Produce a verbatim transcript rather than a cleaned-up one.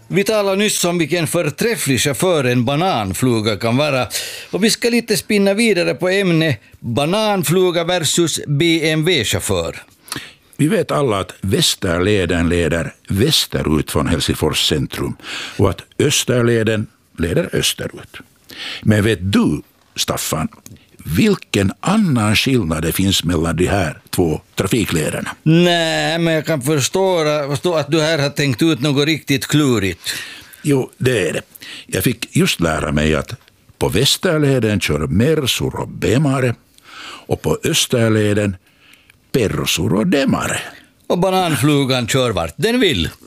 Vi talade nyss om vilken förträfflig chaufför en bananfluga kan vara. Och vi ska lite spinna vidare på ämne bananfluga versus B M W-chaufför. Vi vet alla att Västerleden leder västerut från Helsingfors centrum och att Österleden leder österut. Men vet du, Staffan, vilken annan skillnad det finns mellan de här två trafiklederna? Nej, men jag kan förstå, förstå att du här har tänkt ut något riktigt klurigt. Jo, det är det. Jag fick just lära mig att på Västerleden kör Mersur och Bemare och på Österleden Persur och Demare. Och bananflugan kör vart den vill.